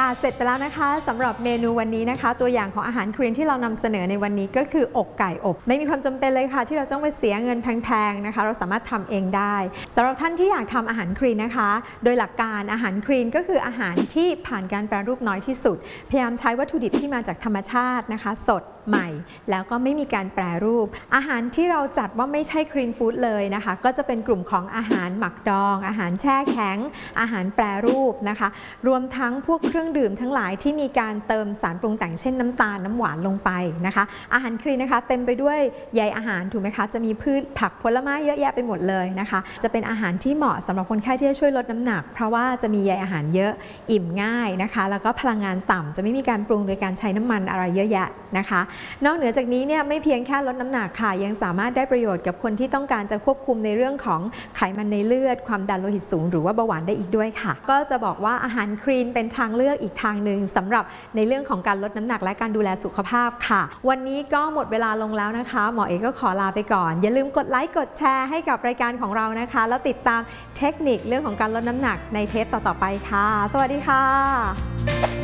เสร็จไปแล้วนะคะสำหรับเมนูวันนี้นะคะตัวอย่างของอาหารคลีนที่เรานำเสนอในวันนี้ก็คืออกไก่อบไม่มีความจำเป็นเลยค่ะที่เราต้องไปเสียเงินแพงๆนะคะเราสามารถทำเองได้สำหรับท่านที่อยากทำอาหารคลีนนะคะโดยหลักการอาหารคลีนก็คืออาหารที่ผ่านการแปรรูปน้อยที่สุดพยายามใช้วัตถุดิบที่มาจากธรรมชาตินะคะสดใหม่แล้วก็ไม่มีการแปรรูปอาหารที่เราจัดว่าไม่ใช่คลีนฟู้ดเลยนะคะก็จะเป็นกลุ่มของอาหารหมักดองอาหารแช่แข็งอาหารแปรรูปนะคะรวมทั้งพวกเครื่องดื่มทั้งหลายที่มีการเติมสารปรุงแต่งเช่นน้ำตาลน้ำหวานลงไปนะคะอาหารคลีนนะคะเต็มไปด้วยใยอาหารถูกไหมคะจะมีพืชผักผลไม้เยอะแยะไปหมดเลยนะคะจะเป็นอาหารที่เหมาะสำหรับคนไข้ที่จะช่วยลดน้ำหนักเพราะว่าจะมีใยอาหารเยอะอิ่มง่ายนะคะแล้วก็พลังงานต่ำจะไม่มีการปรุงโดยการใช้น้ำมันอะไรเยอะแยะนะคะนอกเหนือจากนี้เนี่ยไม่เพียงแค่ลดน้ำหนักค่ะยังสามารถได้ประโยชน์กับคนที่ต้องการจะควบคุมในเรื่องของไขมันในเลือดความดันโลหิตสูงหรือว่าเบาหวานได้อีกด้วยค่ะก็จะบอกว่าอาหารคลีนเป็นทางเลือกอีกทางหนึ่งสำหรับในเรื่องของการลดน้ำหนักและการดูแลสุขภาพค่ะวันนี้ก็หมดเวลาลงแล้วนะคะหมอเอกก็ขอลาไปก่อนอย่าลืมกดไลค์กดแชร์ให้กับรายการของเรานะคะแล้วติดตามเทคนิคเรื่องของการลดน้ำหนักในเทปต่อๆไปค่ะสวัสดีค่ะ